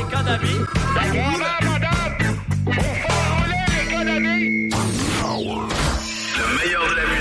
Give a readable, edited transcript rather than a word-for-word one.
les canamis. D'accord, madame. Faut faire rouler les canamis. Le meilleur de la musique.